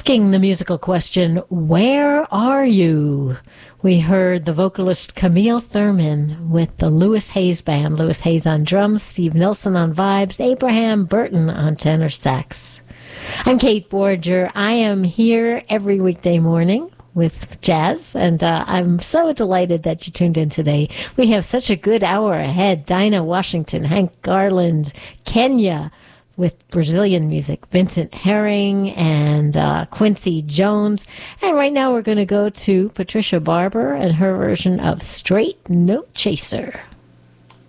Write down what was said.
Asking the musical question, where are you? We heard the vocalist Camille Thurman with the Lewis Hayes Band. Lewis Hayes on drums, Steve Nilsson on vibes, Abraham Burton on tenor sax. I'm Kate Borger. I am here every weekday morning with jazz, and I'm so delighted that you tuned in today. We have such a good hour ahead. Dinah Washington, Hank Garland, Kenya, with Brazilian music, Vincent Herring and Quincy Jones. And right now we're going to go to Patricia Barber and her version of Straight Note Chaser.